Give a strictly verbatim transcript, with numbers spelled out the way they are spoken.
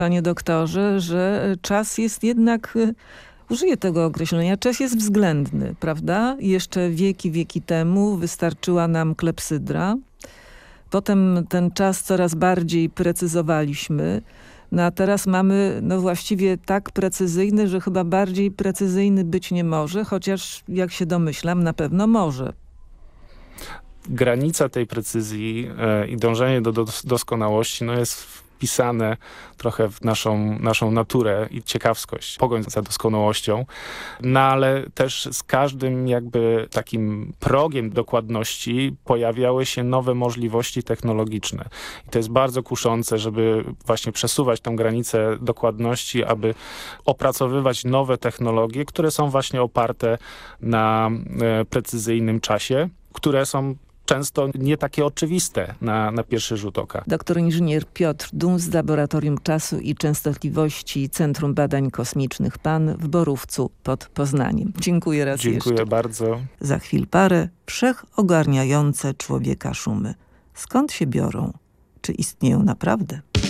Panie doktorze, że czas jest jednak, użyję tego określenia, czas jest względny, prawda? Jeszcze wieki, wieki temu wystarczyła nam klepsydra. Potem ten czas coraz bardziej precyzowaliśmy. No a teraz mamy no właściwie tak precyzyjny, że chyba bardziej precyzyjny być nie może, chociaż jak się domyślam, na pewno może. Granica tej precyzji e, i dążenie do dos doskonałości no jest wpisane trochę w naszą, naszą naturę i ciekawskość, pogoń za doskonałością, no ale też z każdym jakby takim progiem dokładności pojawiały się nowe możliwości technologiczne. I to jest bardzo kuszące, żeby właśnie przesuwać tą granicę dokładności, aby opracowywać nowe technologie, które są właśnie oparte na e, precyzyjnym czasie, które są często nie takie oczywiste na, na pierwszy rzut oka. Doktor inżynier Piotr Dum z Laboratorium Czasu i Częstotliwości Centrum Badań Kosmicznych P A N w Borówcu pod Poznaniem. Dziękuję raz Dziękuję jeszcze. Dziękuję bardzo. Za chwil parę wszechogarniające człowieka szumy. Skąd się biorą? Czy istnieją naprawdę?